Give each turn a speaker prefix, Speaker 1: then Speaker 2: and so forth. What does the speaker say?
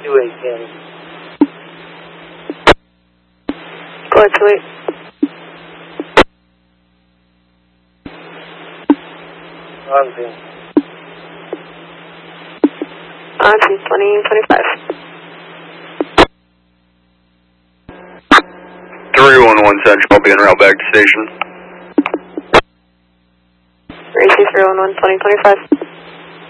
Speaker 1: 2-8
Speaker 2: Go ahead, 2-8.
Speaker 1: On scene.
Speaker 2: On scene, 2025.
Speaker 3: 311 Central, I'll be en route back to station.
Speaker 2: RAC 311, 2025.